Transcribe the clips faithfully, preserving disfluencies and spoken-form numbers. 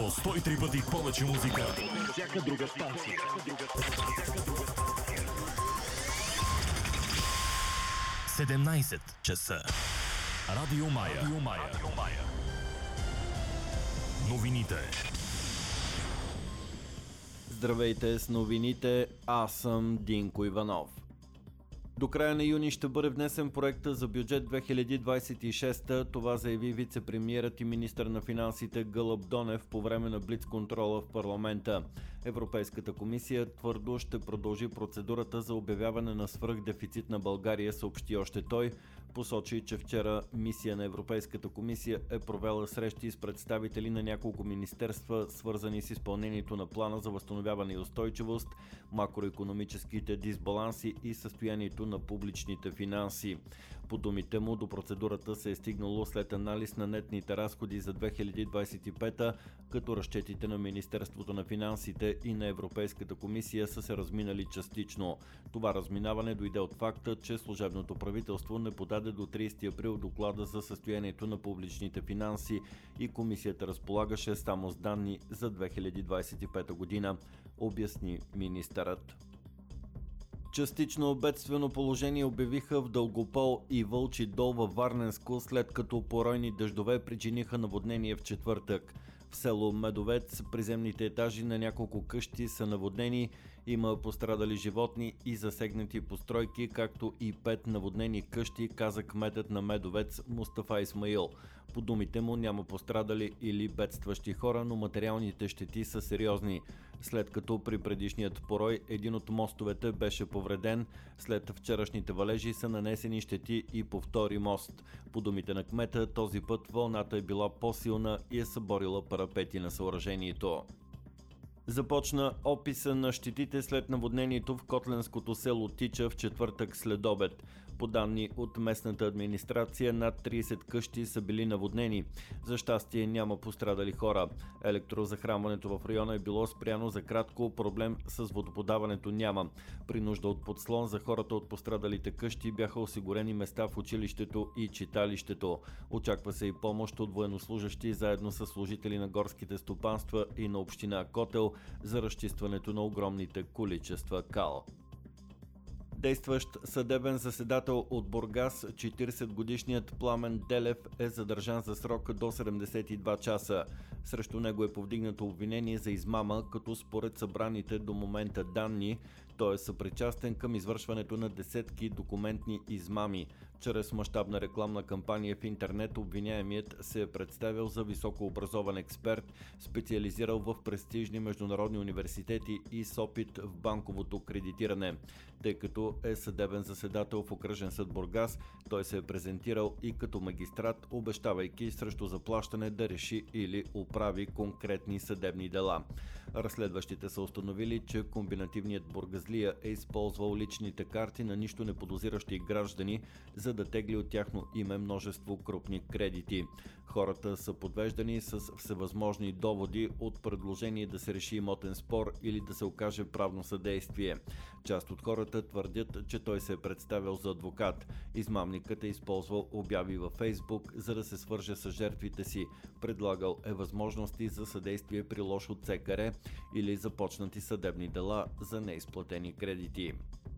до сто и три пъти повече музика. Всяка друга станция. седемнайсет часа. Радио Мая. Радио Мая. Радио Мая. Новините. Здравейте с новините, аз съм Динко Иванов. До края на юни ще бъде внесен проекта за бюджет две хиляди двайсет и шеста, това заяви вице-премиерът и министър на финансите Гълъб Донев по време на блиц-контрола в парламента. Европейската комисия твърдо ще продължи процедурата за обявяване на свръхдефицит на България, съобщи още той. Посочи, че вчера мисия на Европейската комисия е провела срещи с представители на няколко министерства, свързани с изпълнението на плана за възстановяване и устойчивост, макроекономическите дисбаланси и състоянието на публичните финанси. По думите му, до процедурата се е стигнало след анализ на нетните разходи за две хиляди двайсет и пета, като разчетите на Министерството на финансите и на Европейската комисия са се разминали частично. Това разминаване дойде от факта, че служебното правителство не подаде до трийсети април доклада за състоянието на публичните финанси и комисията разполагаше само с данни за две хиляди двайсет и пета година, обясни министърът. Частично бедствено положение обявиха в Дългопол и Вълчи дол във Варненско, след като поройни дъждове причиниха наводнение в четвъртък. В село Медовец приземните етажи на няколко къщи са наводнени, има пострадали животни и засегнати постройки, както и пет наводнени къщи, каза кметът на Медовец Мустафа Исмаил. По думите му няма пострадали или бедстващи хора, но материалните щети са сериозни. След като при предишният порой един от мостовете беше повреден, след вчерашните валежи са нанесени щети и по втори мост. По думите на кмета, този път вълната е била по-силна и е съборила парапети на съоръжението. Започна описа на щетите след наводнението в котленското село Тича в четвъртък след обед. По данни от местната администрация, над трийсет къщи са били наводнени. За щастие няма пострадали хора. Електрозахранването в района е било спряно за кратко, проблем с водоподаването няма. При нужда от подслон за хората от пострадалите къщи бяха осигурени места в училището и читалището. Очаква се и помощ от военнослужащи заедно с служители на горските стопанства и на община Котел за разчистването на огромните количества кал. Действащ съдебен заседател от Бургас, четирийсетгодишният Пламен Делев е задържан за срок до седемдесет и два часа. Срещу него е повдигнато обвинение за измама, като според събраните до момента данни, той е съпричастен към извършването на десетки документни измами. Чрез мащабна рекламна кампания в интернет обвиняемият се е представил за високообразован експерт, специализирал в престижни международни университети и с опит в банковото кредитиране. Тъй като е съдебен заседател в окръжен съд Бургас, той се е презентирал и като магистрат, обещавайки срещу заплащане да реши или оправи конкретни съдебни дела. Разследващите са установили, че комбинативният бургазлия е използвал личните карти на нищо неподозиращи граждани, за да тегли от тяхно име множество крупни кредити. Хората са подвеждани с всевъзможни доводи от предложение да се реши имотен спор или да се окаже правно съдействие. Част от хората твърдят, че той се е представил за адвокат. Измамникът е използвал обяви във Фейсбук, за да се свърже с жертвите си. Предлагал е възможности за съдействие при лошо ЦКР или започнати съдебни дела за неизплатени кредити.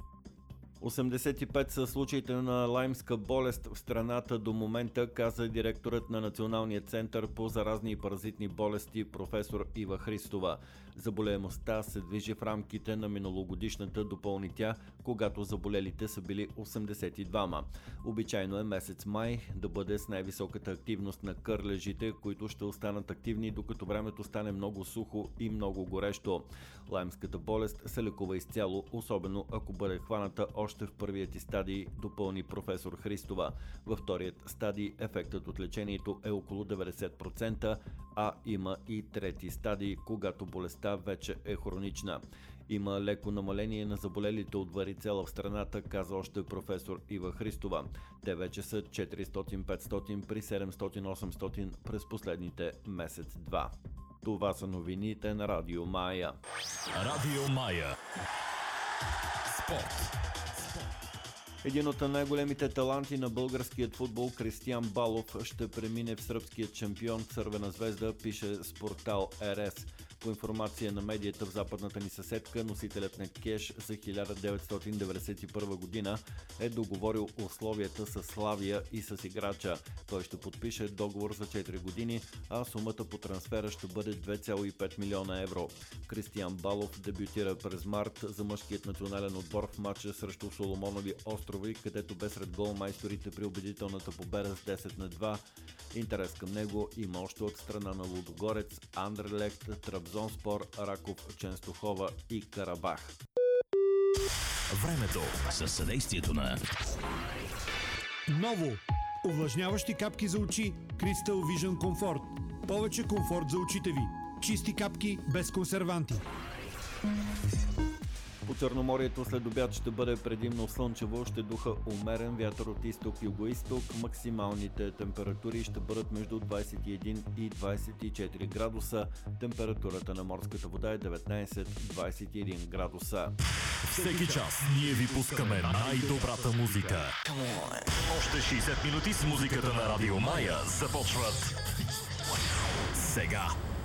осемдесет и пет са случаите на лаймска болест в страната до момента, каза директорът на Националния център по заразни и паразитни болести професор Ива Христова. Заболеемостта се движи в рамките на миналогодишната, допълни тя, когато заболелите са били осемдесет и двама. Обичайно е месец май да бъде с най-високата активност на кърлежите, които ще останат активни, докато времето стане много сухо и много горещо. Лаймската болест се лекува изцяло, особено ако бъде хваната още в първият ти стадий, допълни професор Христова. Във вторият стадий ефектът от лечението е около деветдесет процента, а има и трети стадий, когато болестта вече е хронична. Има леко намаление на заболелите от варицела в страната, каза още професор Ива Христова. Те вече са четиристотин-петстотин при седемстотин-осемстотин през последните месец-два. Това са новините на Радио Мая. Радио Мая. Спорт. Един от най-големите таланти на българският футбол, Кристиян Балов, ще премине в сръбският шампион Цървена звезда, пише с портал Р С. По информация на медията в западната ни съседка, носителят на кеш за хиляда деветстотин деветдесет и първа година е договорил условията с Славия и с играча. Той ще подпише договор за четири години, а сумата по трансфера ще бъде две цяло и пет милиона евро. Кристиян Балов дебютира през март за мъжкият национален отбор в матча срещу Соломонови острови, където бе сред голмайсторите при убедителната победа с десет на два. Интерес към него има още от страна на Лудогорец, Андерлехт, Трабзонспор, Раков, Ченстохова и Карабах. Времето със съдействието на Ново! Увлажняващи капки за очи Crystal Vision Comfort. Повече комфорт за очите ви. Чисти капки без консерванти. По Черноморието след обяд ще бъде предимно слънчево, ще духа умерен вятър от изток-югоизток. Максималните температури ще бъдат между двадесет и един и двадесет и четири градуса. Температурата на морската вода е деветнадесет до двадесет и един градуса. всеки час ние ви пускаме най-добрата музика. Още шейсет минути с музиката на Радио Мая започват сега.